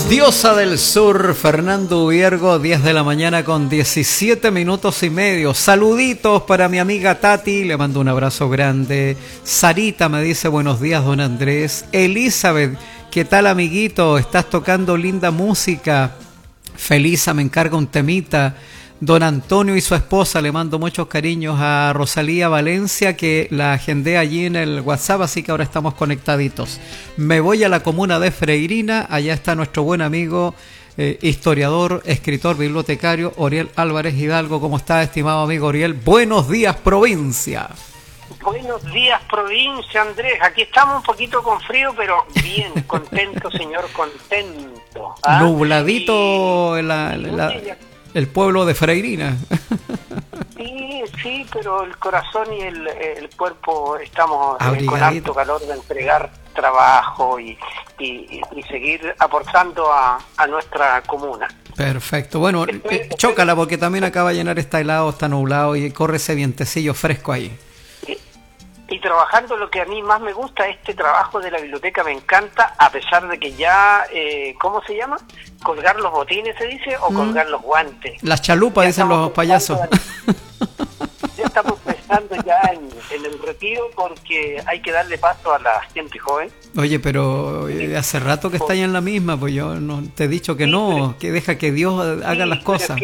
Diosa del Sur, Fernando Ubiergo, 10 de la mañana con 17 minutos y medio. Saluditos para mi amiga Tati, le mando un abrazo grande. Sarita me dice buenos días, don Andrés. Elizabeth, ¿qué tal, amiguito? Estás tocando linda música. Felisa me encarga un temita. Don Antonio y su esposa, le mando muchos cariños a Rosalía Valencia, que la agendé allí en el WhatsApp, así que ahora estamos conectaditos. Me voy a la comuna de Freirina, allá está nuestro buen amigo, historiador, escritor, bibliotecario, Oriel Álvarez Hidalgo. ¿Cómo está, estimado amigo Oriel? Buenos días, provincia. Buenos días, provincia, Andrés. Aquí estamos un poquito con frío, pero bien, contento, señor, contento. ¿Ah? Nubladito el pueblo de Freirina. Sí, pero el corazón y el cuerpo estamos con alto calor de entregar trabajo y seguir aportando a nuestra comuna. Perfecto. Bueno, chócala porque también acaba de llenar, está helado, está nublado y corre ese vientecillo fresco ahí. Y trabajando lo que a mí más me gusta, este trabajo de la biblioteca me encanta, a pesar de que ya, ¿cómo se llama? ¿Colgar los botines se dice o colgar los guantes? Las chalupas, ya dicen los payasos. Ya estamos pensando ya en el retiro porque hay que darle paso a la gente joven. Oye, pero hace rato que está ya en la misma, pues yo no te he dicho que sí, no, pero, que deja que Dios haga las cosas.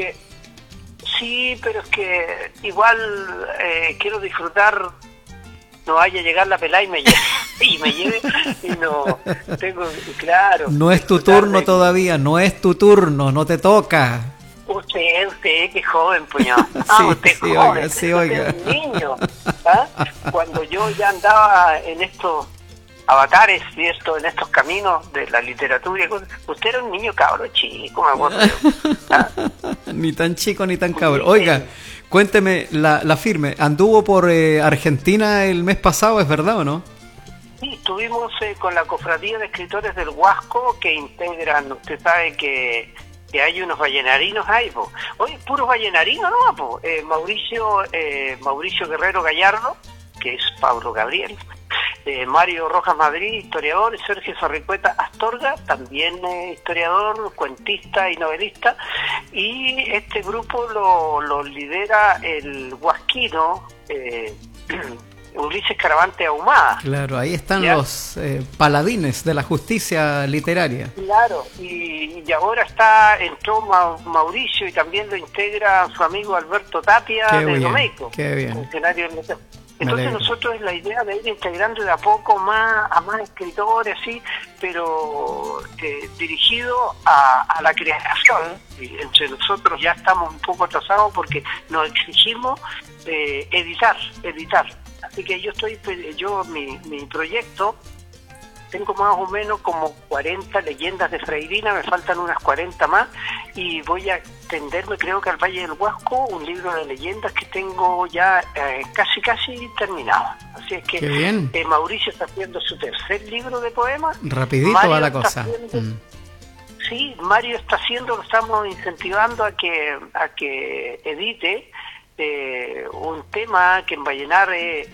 Pero es que igual quiero disfrutar. No vaya a llegar la pelada y me lleve y no tengo, claro. No es tu turno todavía, no es tu turno, no te toca. Usted, que joven, puñado. Usted sí, joven, oiga. Usted es un niño. ¿Ah? Cuando yo ya andaba en estos avatares, ¿cierto? En estos caminos de la literatura y cosas, usted era un niño cabro chico, me acuerdo. ¿Ah? Ni tan chico ni tan cabro. Oiga, cuénteme, la firme, ¿anduvo por Argentina el mes pasado, es verdad o no? Sí, estuvimos con la cofradía de escritores del Huasco, que integran, usted sabe que hay unos vallenarinos ahí, po. Oye, puros vallenarinos, ¿no? Po. Mauricio Guerrero Gallardo, que es Pablo Gabriel, Mario Rojas Madrid, historiador, Sergio Sarricueta Astorga, también historiador, cuentista y novelista, y este grupo lo lidera el huasquino Ulises Caravante Ahumada. Claro, ahí están, ¿ya? Los paladines de la justicia literaria. Claro, y ahora entró Mauricio y también lo integra su amigo Alberto Tapia de Domeico. Qué bien. Funcionario del... Entonces nosotros es la idea de ir integrando de a poco a más escritores, sí, pero dirigido a la creación. Y entre nosotros ya estamos un poco atrasados porque nos exigimos editar. Así que mi proyecto, tengo más o menos como 40 leyendas de Freirina, me faltan unas 40 más, y voy a tenderme, creo que al Valle del Huasco, un libro de leyendas que tengo ya casi terminado. Así es que Mauricio está haciendo su tercer libro de poemas. Rapidito va la cosa. Sí, Mario está haciendo, lo estamos incentivando a que edite un tema que en Vallenar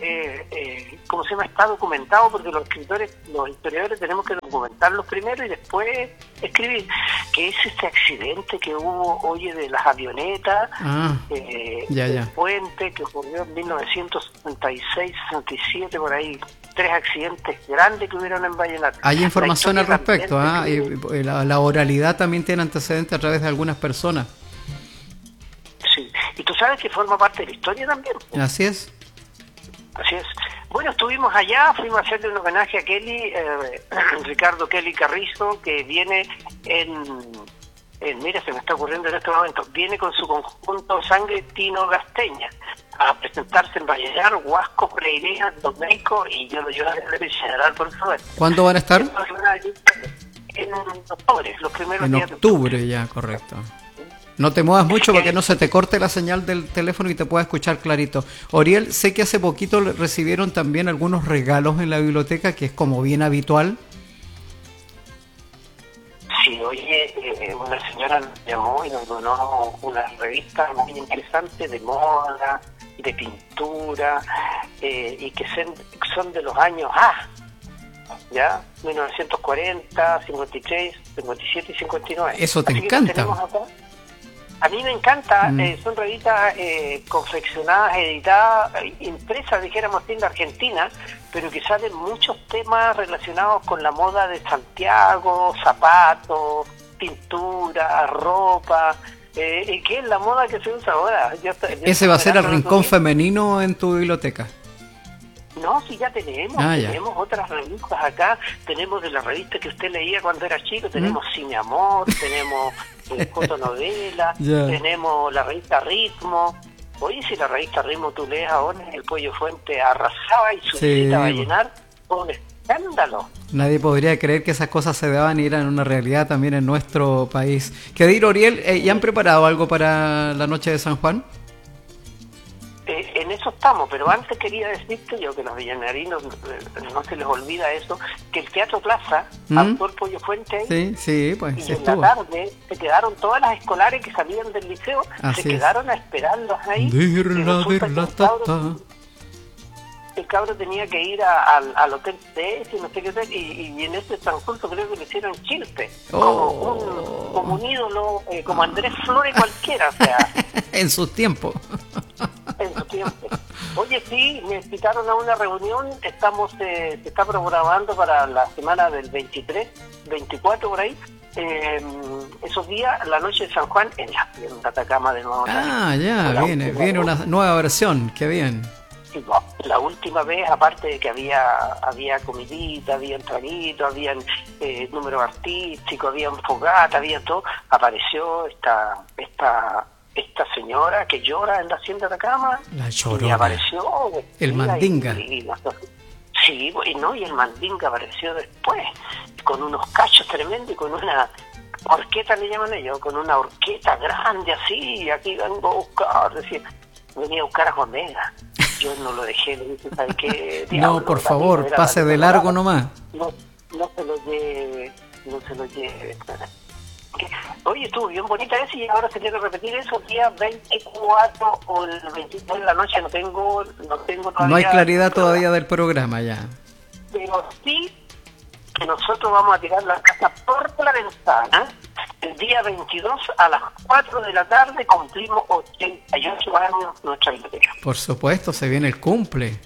¿cómo se llama? Está documentado, porque los historiadores tenemos que documentarlos primero y después escribir, que es este accidente que hubo, oye, de las avionetas, el puente que ocurrió en 1966-67, por ahí, 3 accidentes grandes que hubieron en Vallenar. Hay información al respecto, y la oralidad también tiene antecedentes a través de algunas personas. Sí, y tú sabes que forma parte de la historia también. Así es. Bueno, estuvimos allá, fuimos a hacerle un homenaje a Kelly, Ricardo Kelly Carrizo, que viene mira, se me está ocurriendo en este momento, viene con su conjunto Sangre Tino Gasteña a presentarse en Vallenar, Huasco, Freirina, Domeico, y yo voy a general, por favor. ¿Cuándo van a estar? En octubre, los primeros días de octubre. Ya, correcto. No te muevas mucho para que no se te corte la señal del teléfono y te pueda escuchar clarito. Oriel, sé que hace poquito recibieron también algunos regalos en la biblioteca, que es como bien habitual. Sí, oye, una señora nos llamó y nos donó una revista muy interesante de moda, de pintura, y que son de los años ¿ya? 1940, 53, 57 y 59. Eso te encanta. A mí me encanta, son revistas confeccionadas, editadas, impresas, dijéramos, en la Argentina, pero que salen muchos temas relacionados con la moda de Santiago, zapatos, pintura, ropa, que es la moda que se usa ahora. ¿Ese va a ser el rincón femenino en tu biblioteca? No, sí, ya tenemos otras revistas acá, tenemos de la revista que usted leía cuando era chico, tenemos Cine Amor, tenemos fotonovela, tenemos la revista Ritmo. Oye, si la revista Ritmo tú lees ahora, el Pollo Fuente arrasaba y su visita va a llenar un escándalo. Nadie podría creer que esas cosas se daban y eran una realidad también en nuestro país. ¿Qué dir, Oriel? ¿Ya han preparado algo para la noche de San Juan? En eso estamos, pero antes quería decirte yo que los villanarinos no se les olvida eso, que el Teatro Plaza, actuó el Pollo Fuente ahí, sí, pues, y en la tarde se quedaron todas las escolares que salían del liceo, se quedaron a esperarlos ahí. El cabro tenía que ir al hotel de ese, no sé qué tal, y en ese transcurso creo que le hicieron chilpe, como un ídolo, como Andrés Flores cualquiera, o sea. En sus tiempos. En su tiempo. Oye, sí, me invitaron a una reunión, se está programando para la semana del 23, 24 por ahí, esos días, la noche de San Juan, en la Atacama de nuevo. Viene una nueva versión, qué bien. La última vez, aparte de que había comidita, había traguitos, habían números artísticos, había fogata, había todo, apareció esta señora que llora en la hacienda de Atacama. La Llorona. Y apareció el Mandinga. Sí, y el Mandinga apareció después, con unos cachos tremendos y con una orqueta, le llaman ellos, con una orqueta grande así, y aquí vengo a buscar, decía, venía a buscar a Juan Vega. Yo no lo dejé, le dije, ¿sabes qué? No, por favor, pase de largo nomás. No se lo lleve. Oye, estuvo bien bonita esa y ahora se quiere repetir eso, día 24 o el 23 de la noche, no tengo todavía. No hay claridad todavía del programa ya. Pero sí que nosotros vamos a tirar la casa por la ventana. El día 22 a las 4 de la tarde cumplimos 88 años nuestra biblioteca. Por supuesto, se viene el cumple.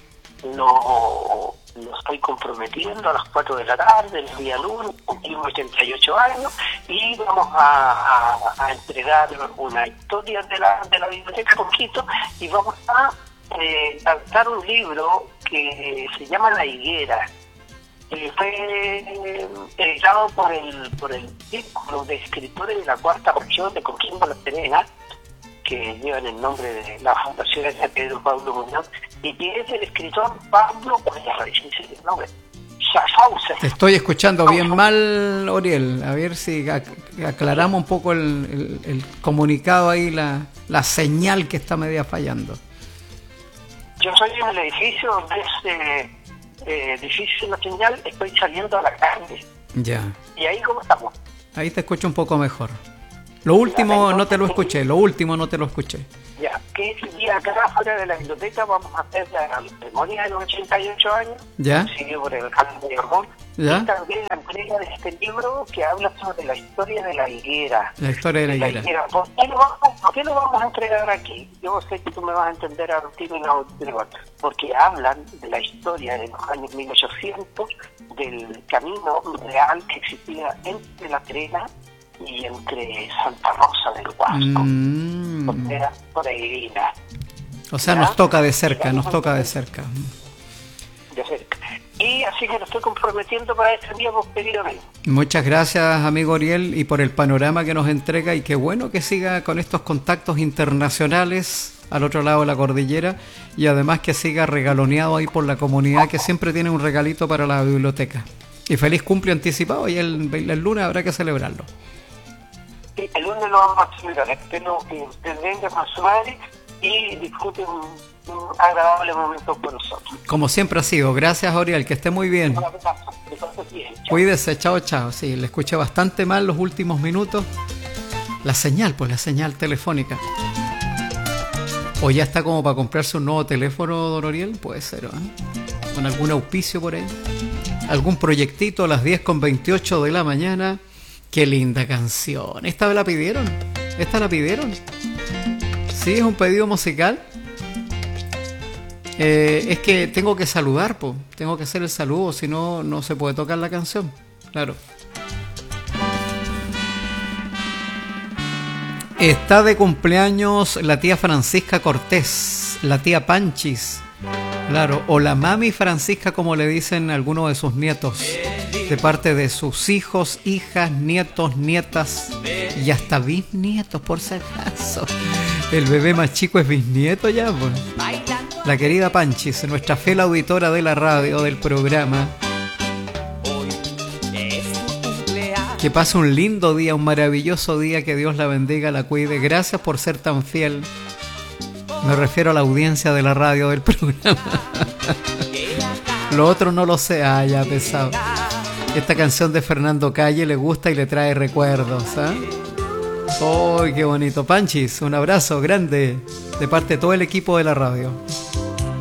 No estoy comprometiendo a las 4 de la tarde, el día lunes, cumplimos 88 años y vamos a entregar una historia de la biblioteca poquito y vamos a lanzar un libro que se llama La Higuera, que fue editado por el Círculo de Escritores de la Cuarta Región de Coquimbo La Serena, que llevan el nombre de la Fundación de Pedro Pablo Muñoz, y que es el escritor Pablo, el nombre, Te estoy escuchando bien mal, Oriel. A ver si aclaramos un poco el comunicado ahí, la señal que está media fallando. Yo soy en el edificio donde es difícil la señal, estoy saliendo a la calle. Ya. ¿Y ahí cómo estamos? Ahí te escucho un poco mejor. Lo último no te lo escuché, Ya, que ese día acá afuera de la biblioteca vamos a hacer la ceremonia de los 88 años, ¿ya? Seguido por el alcalde de Ormón, ¿ya? Y también la entrega de este libro que habla sobre la historia de la higuera. La historia de la higuera. ¿Por qué lo vamos a entregar aquí? Yo sé que tú me vas a entender a ti, porque hablan de la historia de los años 1800, del camino real que existía entre La Serena y entre Santa Rosa del Huasco, frontera peregrina. O sea, nos toca de cerca, De cerca. Y así que lo estoy comprometiendo para este día, vos, querido amigo. Muchas gracias, amigo Oriel, y por el panorama que nos entrega, y qué bueno que siga con estos contactos internacionales al otro lado de la cordillera, y además que siga regaloneado ahí por la comunidad, que siempre tiene un regalito para la biblioteca. Y feliz cumple anticipado, y el lunes habrá que celebrarlo. Sí, el lunes lo vamos a celebrar. Espero que usted venga con su madre y disfrute un agradable momento con nosotros. Como siempre ha sido. Gracias, Oriel, que esté muy bien. Cuídese, chao. Sí, le escuché bastante mal los últimos minutos. La señal telefónica. O ya está como para comprarse un nuevo teléfono, don Oriel, puede ser, ¿eh? Con algún auspicio por ahí. algún proyectito a las 10:28 de la mañana. Qué linda canción. ¿Esta la pidieron? ¿Esta la pidieron? Sí, es un pedido musical. Es que tengo que saludar, po. Tengo que hacer el saludo, si no, no se puede tocar la canción. Claro. Está de cumpleaños la tía Francisca Cortés, la tía Panchis, claro, o la mami Francisca, como le dicen algunos de sus nietos, de parte de sus hijos, hijas, nietos, nietas y hasta bisnietos, por si acaso. El bebé más chico es bisnieto ya, pues. La querida Panchis, nuestra fiel auditora de la radio, del programa. Que pase un lindo día, un maravilloso día, que Dios la bendiga, la cuide. Gracias por ser tan fiel. Me refiero a la audiencia de la radio, del programa. Lo otro no lo sé. Ah, ya pesado. Esta canción de Fernando Calle le gusta y le trae recuerdos, ¿eh? ¡Ay, qué bonito! Panchis, un abrazo grande de parte de todo el equipo de la radio.